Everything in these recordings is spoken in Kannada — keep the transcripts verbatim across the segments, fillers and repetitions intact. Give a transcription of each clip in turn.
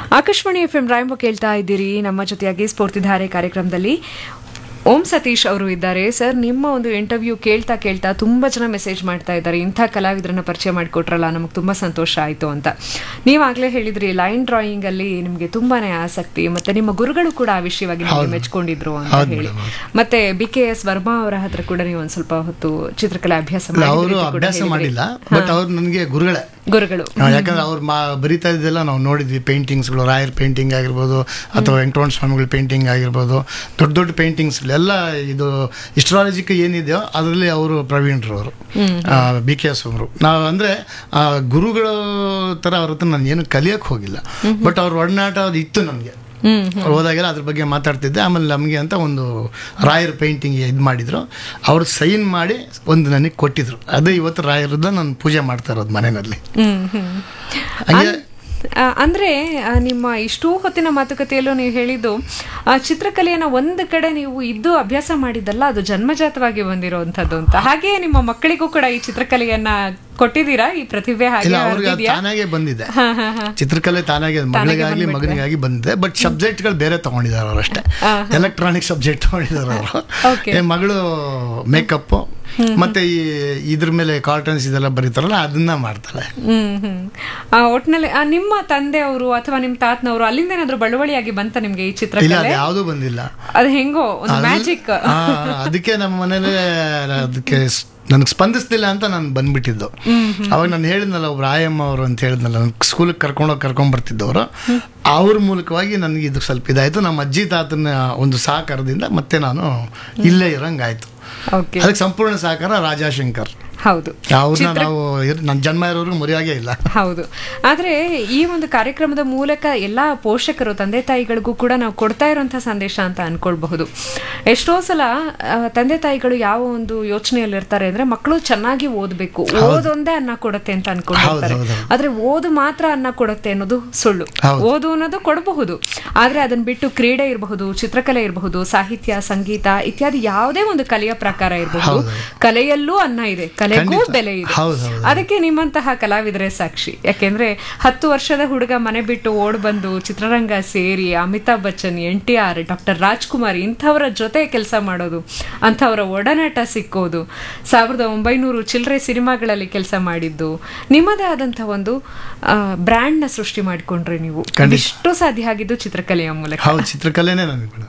ಆಕಾಶವಾಣಿ ಎಫ್ ಎಂ ರಾಯಂಬ ಕೇಳ್ತಾ ಇದ್ದೀರಿ. ನಮ್ಮ ಜೊತೆಯಾಗಿ ಸ್ಫೂರ್ತಿಧಾರೆ ಕಾರ್ಯಕ್ರಮದಲ್ಲಿ ಓಂ ಸತೀಶ್ ಅವರು ಇದ್ದಾರೆ. ಸರ್, ನಿಮ್ಮ ಒಂದು ಇಂಟರ್ವ್ಯೂ ಕೇಳ್ತಾ ಕೇಳ್ತಾ ತುಂಬ ಜನ ಮೆಸೇಜ್ ಮಾಡ್ತಾ ಇದ್ದಾರೆ, ಇಂಥ ಕಲಾವಿದರನ್ನ ಪರಿಚಯ ಮಾಡಿಕೊಟ್ರಲ್ಲ, ನಮಗೆ ತುಂಬ ಸಂತೋಷ ಆಯಿತು ಅಂತ. ನೀವಾಗಲೇ ಹೇಳಿದ್ರಿ ಲೈನ್ ಡ್ರಾಯಿಂಗ್ ಅಲ್ಲಿ ನಿಮಗೆ ತುಂಬಾನೇ ಆಸಕ್ತಿ, ಮತ್ತೆ ನಿಮ್ಮ ಗುರುಗಳು ಕೂಡ ಆ ವಿಷಯವಾಗಿ ನಿಮಗೆ ಮೆಚ್ಕೊಂಡಿದ್ರು ಅಂತ ಹೇಳಿ. ಮತ್ತೆ ಬಿ ಕೆ ಎಸ್ ವರ್ಮಾ ಅವರ ಹತ್ರ ಕೂಡ ನೀವು ಒಂದ್ ಸ್ವಲ್ಪ ಹೊತ್ತು ಚಿತ್ರಕಲೆ ಅಭ್ಯಾಸ ಮಾಡಿಲ್ಲ, ಬಟ್ ಅವ್ರು ನನಗೆ ಗುರುಗಳೇ ಗುರುಗಳು. ಯಾಕಂದ್ರೆ ಅವ್ರು ಮಾ ಬರಿತಾ ಇದ್ದೆಲ್ಲ ನಾವು ನೋಡಿದ್ವಿ. ಪೇಂಟಿಂಗ್ಸ್ಗಳು, ರಾಯರ್ ಪೇಂಟಿಂಗ್ ಆಗಿರ್ಬೋದು ಅಥವಾ ವೆಂಕಟರಮಣ ಸ್ವಾಮಿಗಳ ಪೇಂಟಿಂಗ್ ಆಗಿರ್ಬೋದು, ದೊಡ್ಡ ದೊಡ್ಡ ಪೇಂಟಿಂಗ್ಸ್ ಎಲ್ಲ ಇದು ಹಿಸ್ಟಾಲಜಿಕ್ ಏನಿದೆಯೋ ಅದರಲ್ಲಿ ಅವರು ಪ್ರವೀಣರು ಅವರು ಬಿ ಕೆ ಎಸ್ ಅವರು. ನಾವು ಅಂದರೆ ಗುರುಗಳ ಥರ ಅವ್ರ ಹತ್ರ ನಾನು ಏನು ಕಲಿಯೋಕ್ಕೆ ಹೋಗಿಲ್ಲ, ಬಟ್ ಅವ್ರ ಒಡನಾಟ ಅದು ಇತ್ತು ನಮಗೆ. ಹೋದಾಗೆಲ್ಲ ಅದ್ರ ಬಗ್ಗೆ ಮಾತಾಡ್ತಿದ್ದೆ. ಆಮೇಲೆ ನಮಗೆ ಅಂತ ಒಂದು ರಾಯರ್ ಪೇಂಟಿಂಗ್ ಇದು ಮಾಡಿದ್ರು, ಅವ್ರು ಸೈನ್ ಮಾಡಿ ಒಂದು ನನಗೆ ಕೊಟ್ಟಿದ್ರು. ಅದೇ ಇವತ್ತು ರಾಯರದ ನಾನು ಪೂಜೆ ಮಾಡ್ತಾ ಇರೋದು ಮನೆಯಲ್ಲಿ. ಹಂಗೆ ಅಂದ್ರೆ ನಿಮ್ಮ ಇಷ್ಟೂ ಹೊತ್ತಿನ ಮಾತುಕತೆಯಲ್ಲೂ ನೀವು ಹೇಳಿದ್ದು ಚಿತ್ರಕಲೆಯನ್ನ ಒಂದು ಕಡೆ ನೀವು ಇದ್ದು ಅಭ್ಯಾಸ ಮಾಡಿದ್ದಲ್ಲ, ಅದು ಜನ್ಮಜಾತವಾಗಿ ಬಂದಿರುವಂತದ್ದು ಅಂತ. ಹಾಗೆ ನಿಮ್ಮ ಮಕ್ಕಳಿಗೂ ಕೂಡ ಈ ಚಿತ್ರಕಲೆಯನ್ನ ಕೊಟ್ಟಿದ್ದೀರಾ? ಈ ಪ್ರತಿಭೆ ತಾನಾಗೆ ಬಂದಿದೆ, ಚಿತ್ರಕಲೆ ತಾನಾಗೆ ಮಗಳಿಗಾಗ್ಲಿ ಮಗನಿಗಾಗಿ ಬಂದಿದೆ. ಬಟ್ ಸಬ್ಜೆಕ್ಟ್ ಗಳು ಬೇರೆ ತಗೊಂಡಿದ್ದಾರೆ ಅವರು ಅಷ್ಟೇ. ಎಲೆಕ್ಟ್ರಾನಿಕ್ ಸಬ್ಜೆಕ್ಟ್ ತಗೊಂಡಿದ್ದಾರೆ ಅವರು. ಮಗಳು ಮೇಕಪ್ ಮತ್ತೆ ಈ ಇದ್ರ ಮೇಲೆ ಕಾರ್ಟನ್ಸ್ ಇದೆಲ್ಲ ಬರೀತಾರಲ್ಲ ಅದನ್ನ ಮಾಡ್ತಾಳೆ. ಹ್ಮ್ ಹ್ಮ್ ಒಟ್ನಲ್ಲಿ ನಿಮ್ಮ ತಂದೆ ಅವರು ಅಥವಾ ನಿಮ್ ತಾತನವರು ಅಲ್ಲಿಂದ ಏನಾದ್ರು ಬಳುವಳಿಯಾಗಿ ಬಂತ ನಿಮ್ಗೆ ಈ ಚಿತ್ರಕಲೆ? ಯಾವ್ದು ಬಂದಿಲ್ಲ, ಅದು ಹೆಂಗೋ ಒಂದು ಮ್ಯಾಜಿಕ್. ಅದಕ್ಕೆ ನಮ್ಮ ಮನೇಲಿ ಅದಕ್ಕೆ ನನಗೆ ಸ್ಪಂದಿಸ್ತಿಲ್ಲ ಅಂತ ನಾನು ಬಂದ್ಬಿಟ್ಟಿದ್ದು. ಅವಾಗ ನಾನು ಹೇಳಿದ್ನಲ್ಲ, ಒಬ್ರು ಆಯಮ್ಮ ಅವರು ಅಂತ ಹೇಳಿದ್ನಲ್ಲ, ಸ್ಕೂಲಿಗೆ ಕರ್ಕೊಂಡೋಗಿ ಕರ್ಕೊಂಡ್ ಬರ್ತಿದ್ದವರು, ಅವ್ರ ಮೂಲಕವಾಗಿ ನನಗೆ ಇದು ಸ್ವಲ್ಪ ಇದಾಯ್ತು. ನಮ್ಮ ಅಜ್ಜಿ ತಾತನ ಒಂದು ಸಹಕಾರದಿಂದ ಮತ್ತೆ ನಾನು ಇಲ್ಲೇ ಇರಂಗಾಯ್ತು. ಅದಕ್ಕೆ ಸಂಪೂರ್ಣ ಸಹಕಾರ ರಾಜಾಶಂಕರ್. ಹೌದು, ಅವ್ರನ್ನ ನಾವು ನನ್ನ ಜನ್ಮ ಇರೋರು ಮರೆಯಾಗೇ ಇಲ್ಲ. ಹೌದು. ಆದ್ರೆ ಈ ಒಂದು ಕಾರ್ಯಕ್ರಮದ ಮೂಲಕ ಎಲ್ಲಾ ಪೋಷಕರು, ತಂದೆ ತಾಯಿಗಳಿಗೂ ಕೂಡ ನಾವು ಕೊಡ್ತಾ ಇರುವಂತಹ ಸಂದೇಶ ಅಂತ ಅನ್ಕೊಳ್ಬಹುದು. ಎಷ್ಟೋ ಸಲ ತಂದೆ ತಾಯಿಗಳು ಯಾವ ಒಂದು ಯೋಚನೆಯಲ್ಲಿ ಇರ್ತಾರೆ ಅಂದ್ರೆ ಮಕ್ಕಳು ಚೆನ್ನಾಗಿ ಓದ್ಬೇಕು, ಓದೊಂದೇ ಅನ್ನ ಕೊಡುತ್ತೆ ಅಂತ ಅನ್ಕೊಂಡಿರ್ತಾರೆ. ಆದ್ರೆ ಓದು ಮಾತ್ರ ಅನ್ನ ಕೊಡುತ್ತೆ ಅನ್ನೋದು ಸುಳ್ಳು. ಓದು ಅನ್ನೋದು ಕೊಡಬಹುದು, ಆದ್ರೆ ಅದನ್ನ ಬಿಟ್ಟು ಕ್ರೀಡೆ ಇರಬಹುದು, ಚಿತ್ರಕಲೆ ಇರಬಹುದು, ಸಾಹಿತ್ಯ, ಸಂಗೀತ ಇತ್ಯಾದಿ ಯಾವುದೇ ಒಂದು ಕಲೆಯ ಪ್ರಕಾರ ಇರಬಹುದು, ಕಲೆಯಲ್ಲೂ ಅನ್ನ ಇದೆ, ಕಲೆಗೂ ಬೆಲೆ ಇದೆ. ಅದಕ್ಕೆ ನಿಮ್ಮಂತಹ ಕಲಾವಿದರೇ ಸಾಕ್ಷಿ. ಯಾಕೆಂದ್ರೆ ಹತ್ತು ವರ್ಷದ ಹುಡುಗ ಮನೆ ಬಿಟ್ಟು ಓಡ್ ಬಂದು ಚಿತ್ರರಂಗ ಸೇರಿ Amitabh Bachchan, N T R, doctor Rajkumar ಇಂಥವರ ಜೊತೆ ಕೆಲಸ ಮಾಡೋದು, ಅಂಥವರ ಒಡನಾಟ ಸಿಕ್ಕೋದು, ಸಾವಿರದ ಒಂಬೈನೂರು ಚಿಲ್ಲರೆ ಸಿನಿಮಾಗಳಲ್ಲಿ ಕೆಲಸ ಮಾಡಿದ್ದು, ನಿಮ್ಮದೇ ಆದಂತಹ ಒಂದು ಬ್ರ್ಯಾಂಡ್ ನ ಸೃಷ್ಟಿ ಮಾಡಿಕೊಂಡ್ರೆ ನೀವು. ಇಷ್ಟು ಸಾಧ್ಯ ಆಗಿದ್ದು ಚಿತ್ರಕಲೆಯ ಮೂಲಕ. ಚಿತ್ರಕಲೆನೇ.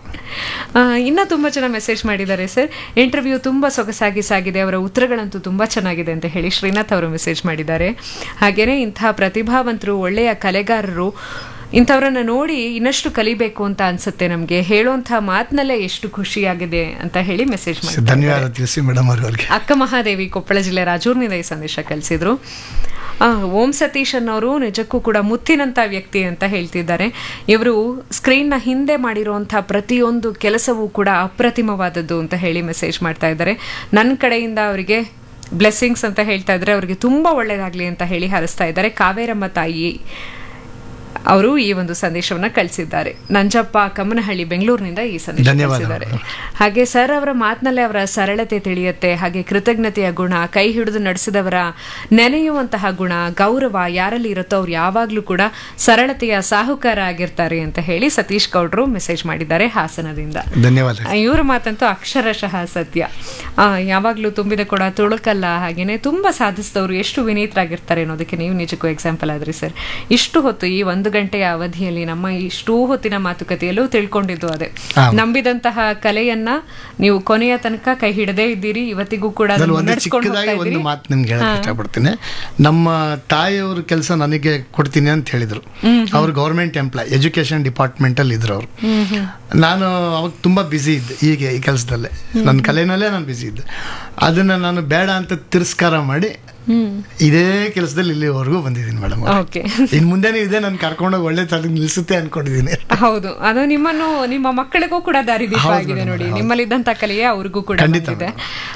ಇನ್ನ ತುಂಬಾ ಜನ ಮೆಸೇಜ್ ಮಾಡಿದ್ದಾರೆ ಸರ್, ಇಂಟರ್ವ್ಯೂ ತುಂಬಾ ಸೊಗಸಾಗಿ ಸಾಗಿದೆ, ಅವರ ಉತ್ತರಗಳಂತೂ ತುಂಬಾ ಚೆನ್ನಾಗಿದೆ ಅಂತ ಹೇಳಿ ಶ್ರೀನಾಥ್ ಅವರು ಮೆಸೇಜ್ ಮಾಡಿದ್ದಾರೆ. ಹಾಗೇನೆ ಇಂತಹ ಪ್ರತಿಭಾವಂತರು, ಒಳ್ಳೆಯ ಕಲೆಗಾರರು, ಇಂಥವ್ರನ್ನ ನೋಡಿ ಇನ್ನಷ್ಟು ಕಲಿಬೇಕು ಅಂತ ಅನ್ಸುತ್ತೆ ನಮ್ಗೆ. ಹೇಳುವಂತಹ ಮಾತಿನಲ್ಲೇ ಎಷ್ಟು ಖುಷಿಯಾಗಿದೆ ಅಂತ ಹೇಳಿ ಮೆಸೇಜ್ ಮಾಡಿದ್ದಾರೆ. ಅಕ್ಕ ಮಹಾದೇವಿ ಕೊಪ್ಪಳ ಜಿಲ್ಲೆ ರಾಜೂರ್ನಿಂದ ಈ ಸಂದೇಶ ಕಳಿಸಿದ್ರು. ಓಂ ಸತೀಶ್ ಅನ್ನೋರು ನಿಜಕ್ಕೂ ಕೂಡ ಮುತ್ತಿನಂತ ವ್ಯಕ್ತಿ ಅಂತ ಹೇಳ್ತಿದ್ದಾರೆ. ಇವರು ಸ್ಕ್ರೀನ್ನ ಹಿಂದೆ ಮಾಡಿರುವಂತಹ ಪ್ರತಿಯೊಂದು ಕೆಲಸವೂ ಕೂಡ ಅಪ್ರತಿಮವಾದದ್ದು ಅಂತ ಹೇಳಿ ಮೆಸೇಜ್ ಮಾಡ್ತಾ ಇದ್ದಾರೆ. ನನ್ನ ಕಡೆಯಿಂದ ಅವರಿಗೆ ಬ್ಲೆಸ್ಸಿಂಗ್ಸ್ ಅಂತ ಹೇಳ್ತಾ ಇದ್ರೆ, ಅವರಿಗೆ ತುಂಬಾ ಒಳ್ಳೇದಾಗ್ಲಿ ಅಂತ ಹೇಳಿ ಹಾರಸ್ತಾ ಇದ್ದಾರೆ. ಕಾವೇರಮ್ಮ ತಾಯಿ ಅವರು ಈ ಒಂದು ಸಂದೇಶವನ್ನ ಕಳಿಸಿದ್ದಾರೆ. ನಂಜಪ್ಪ ಕಮ್ಮನಹಳ್ಳಿ ಬೆಂಗಳೂರಿನಿಂದ ಈ ಸಂದೇಶ ಕಳಿಸಿದ್ದಾರೆ. ಹಾಗೆ ಸರ್ ಅವರ ಮಾತಿನಲ್ಲೇ ಅವರ ಸರಳತೆ ತಿಳಿಯುತ್ತೆ, ಹಾಗೆ ಕೃತಜ್ಞತೆಯ ಗುಣ, ಕೈ ಹಿಡಿದು ನಡೆಸಿದವರ ನೆನೆಯುವಂತಹ ಗುಣ, ಗೌರವ ಯಾರಲ್ಲಿ ಇರುತ್ತೋ ಅವ್ರು ಯಾವಾಗ್ಲೂ ಕೂಡ ಸರಳತೆಯ ಸಾಹುಕಾರ ಆಗಿರ್ತಾರೆ ಅಂತ ಹೇಳಿ ಸತೀಶ್ ಗೌಡ್ರು ಮೆಸೇಜ್ ಮಾಡಿದ್ದಾರೆ ಹಾಸನದಿಂದ. ಧನ್ಯವಾದ. ಇವರ ಮಾತಂತೂ ಅಕ್ಷರಶಃ ಸತ್ಯ. ಯಾವಾಗ್ಲೂ ತುಂಬಿದ ಕೂಡ ತುಳುಕಲ್ಲ, ಹಾಗೇನೆ ತುಂಬಾ ಸಾಧಿಸಿದವರು ಎಷ್ಟು ವಿನೀತರಾಗಿರ್ತಾರೆ ಅನ್ನೋದಕ್ಕೆ ನೀವು ನಿಜಕ್ಕೂ ಎಕ್ಸಾಂಪಲ್ ಆದ್ರಿ ಸರ್. ಇಷ್ಟು ಹೊತ್ತು ಈ ಒಂದು ಗಂಟೆಯ ಅವಧಿಯಲ್ಲಿ ನಮ್ಮ ಇಷ್ಟೂ ಹೊತ್ತಿನ ಮಾತುಕತೆಯಲ್ಲೂ ತಿಳ್ಕೊಂಡಿದ್ದು ಅದೇ, ನಂಬಿದಂತಹ ಕಲೆಯನ್ನ ನೀವು ಕೊನೆಯ ತನಕ ಕೈ ಹಿಡದೇ ಇದ್ದೀರಿ, ಇವತ್ತಿಗೂ ಕೂಡ ಒಂದು ಮಾತು ನಿಮ್ಗೆ ಹೇಳಕ್ ಇಷ್ಟಪಡ್ತೀನಿ. ನಮ್ಮ ತಾಯಿಯವ್ರ ಕೆಲಸ ನನಗೆ ಕೊಡ್ತೀನಿ ಅಂತ ಹೇಳಿದ್ರು. ಅವ್ರು ಗೌರ್ಮೆಂಟ್ ಎಂಪ್ಲಾಯ್, ಎಜುಕೇಶನ್ ಡಿಪಾರ್ಟ್ಮೆಂಟ್ ಅಲ್ಲಿ ಇದ್ರು ಅವರು. ನಾನು ಅವಾಗ ತುಂಬಾ ಬ್ಯುಸಿ ಇದ್ದೆ ಹೀಗೆ ಈ ಕೆಲಸದಲ್ಲೇ, ನನ್ನ ಕಲೆನಲ್ಲೇ ನಾನು ಬ್ಯುಸಿ ಇದ್ದೆ. ಅದನ್ನ ನಾನು ಬೇಡ ಅಂತ ತಿರಸ್ಕಾರ ಮಾಡಿ ಇದೇ ಕೆಲಸದಲ್ಲಿ ಇಲ್ಲಿವರೆಗೂ ಬಂದಿದ್ದೀನಿ ಮೇಡಮ್. ಇನ್ ಮುಂದೆನೂ ಇದೆ, ನಾನು ಕರ್ಕೊಂಡೋಗಿ ಒಳ್ಳೆ ತರ ನಿಲ್ಸುತ್ತೆ ಅನ್ಕೊಂಡಿದ್ದೀನಿ. ಹೌದು, ಅದು ನಿಮ್ಮನ್ನು ನಿಮ್ಮ ಮಕ್ಕಳಿಗೂ ಕೂಡ ದಾರಿದೀಪ ಆಗಿದೆ ನೋಡಿ. ನಿಮ್ಮಲ್ಲಿದ್ದಂತ ಕಲೆಯೇ ಅವ್ರಿಗೂ ಕೂಡ ಬಂದಿದೆ.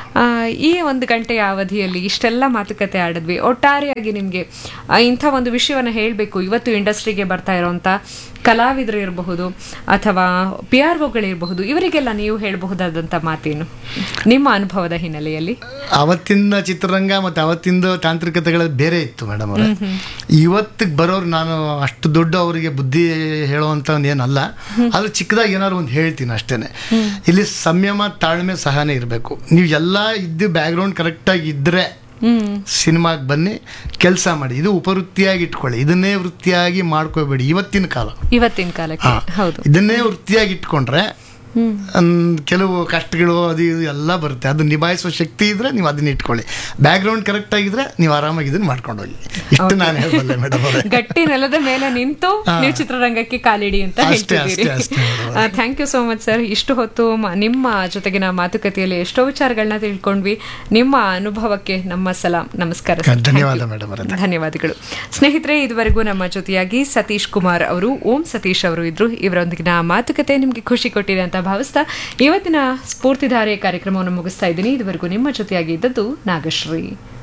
ಈ ಒಂದು ಗಂಟೆಯ ಅವಧಿಯಲ್ಲಿ ಇಷ್ಟೆಲ್ಲ ಮಾತುಕತೆ ಆಡಿದ್ವಿ. ಒಟ್ಟಾರೆಯಾಗಿ ನಿಮಗೆ ಇಂಥ ಒಂದು ವಿಷಯವನ್ನು ಹೇಳಬೇಕು, ಇವತ್ತು ಇಂಡಸ್ಟ್ರಿಗೆ ಬರ್ತಾ ಇರೋಂಥ ಕಲಾವಿದರು ಇರಬಹುದು ಅಥವಾ ಪಿ ಆರ್ ಒಗಳಿರಬಹುದು, ಇವರಿಗೆಲ್ಲ ನೀವು ಹೇಳಬಹುದಾದಂಥ ಮಾತೇನು ನಿಮ್ಮ ಅನುಭವದ ಹಿನ್ನೆಲೆಯಲ್ಲಿ? ಅವತ್ತಿನ ಚಿತ್ರರಂಗ ಮತ್ತು ಅವತ್ತಿಂದ ತಾಂತ್ರಿಕತೆಗಳು ಬೇರೆ ಇತ್ತು ಮೇಡಮ್ ಅವರೇ. ಇವತ್ತಿಗೆ ಬರೋರು ನಾನು ಅಷ್ಟು ದೊಡ್ಡ ಅವರಿಗೆ ಬುದ್ಧಿ ಹೇಳುವಂತ ಒಂದು ಏನಲ್ಲ, ಆದ್ರೆ ಚಿಕ್ಕದಾಗಿ ಏನಾದ್ರು ಒಂದು ಹೇಳ್ತೀನಿ ಅಷ್ಟೇನೆ. ಇಲ್ಲಿ ಸಂಯಮ, ತಾಳ್ಮೆ, ಸಹನೆ ಇರಬೇಕು. ನೀವು ಎಲ್ಲ ಇದ್ದು ಬ್ಯಾಕ್ಗ್ರೌಂಡ್ ಕರೆಕ್ಟಾಗಿ ಇದ್ರೆ ಸಿನಿಮಾಗೆ ಬನ್ನಿ, ಕೆಲಸ ಮಾಡಿ. ಇದು ಉಪವೃತ್ತಿಯಾಗಿ ಇಟ್ಕೊಳ್ಳಿ, ಇದನ್ನೇ ವೃತ್ತಿಯಾಗಿ ಮಾಡ್ಕೋಬೇಡಿ. ಇವತ್ತಿನ ಕಾಲ ಇವತ್ತಿನ ಕಾಲಕ್ಕೆ ಹೌದು, ಇದನ್ನೇ ವೃತ್ತಿಯಾಗಿ ಇಟ್ಕೊಂಡ್ರೆ ಕೆಲವು ಕಷ್ಟಗಳು ಅದು ಇದು ಎಲ್ಲ ಬರುತ್ತೆ. ಅದು ನಿಭಾಯಿಸುವ ಶಕ್ತಿ ಇದ್ರೆ ನೀವು ಅದನ್ನ ಇಟ್ಕೊಳ್ಳಿ. ಬ್ಯಾಕ್ ಗ್ರೌಂಡ್ ಕರೆಕ್ಟ್ ಆಗಿದ್ರೆ ನೀವು ಆರಾಮಾಗಿ ಇದನ್ನ ಮಾಡ್ಕೊಂಡು ಹೋಗಿ. ಇಷ್ಟು ನಾನು ಹೇಳಬಲ್ಲೆ ಮೇಡಮ್. ಗಟ್ಟಿ ನೆಲದ ಮೇಲೆ ನಿಂತು ನೀವು ಚಿತ್ರರಂಗಕ್ಕೆ ಕಾಲಿಡಿ ಅಂತ ಹೇಳ್ತಿದ್ದೀರಿ. Thank you so much sir. ಇಷ್ಟು ಹೊತ್ತು ನಿಮ್ಮ ಜೊತೆಗಿನ ಮಾತುಕತೆಯಲ್ಲಿ ಎಷ್ಟೋ ವಿಚಾರಗಳನ್ನ ತಿಳ್ಕೊಂಡ್ವಿ. ನಿಮ್ಮ ಅನುಭವಕ್ಕೆ ನಮ್ಮ ಸಲಾಂ, ನಮಸ್ಕಾರ. ಧನ್ಯವಾದ ಮೇಡಮ್. ಧನ್ಯವಾದಗಳು ಸ್ನೇಹಿತರೆ. ಇದುವರೆಗೂ ನಮ್ಮ ಜೊತೆಯಾಗಿ ಸತೀಶ್ ಕುಮಾರ್ ಅವರು, ಓಂ ಸತೀಶ್ ಅವರು ಇದ್ರು. ಇವರೊಂದಿಗಿನ ಮಾತುಕತೆ ನಿಮಗೆ ಖುಷಿ ಕೊಟ್ಟಿದೆ ಅಂತ ಭಾವಿಸ್ತಾ ಇವತ್ತಿನ ಸ್ಫೂರ್ತಿಧಾರೆ ಕಾರ್ಯಕ್ರಮವನ್ನು ಮುಗಿಸ್ತಾ ಇದ್ದೀನಿ. ಇದುವರೆಗೂ ನಿಮ್ಮ ಜೊತೆಯಾಗಿ ಇದ್ದದ್ದು ನಾಗಶ್ರೀ.